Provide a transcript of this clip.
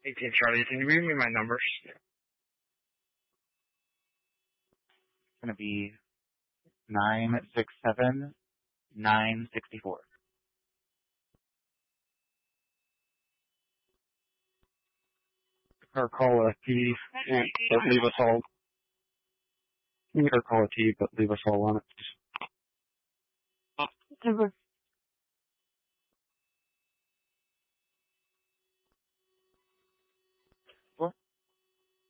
18 Charlie, can you read me my numbers? It's going to be 967 964. Or call a T, but leave us all. Or call a T, but leave us all on it.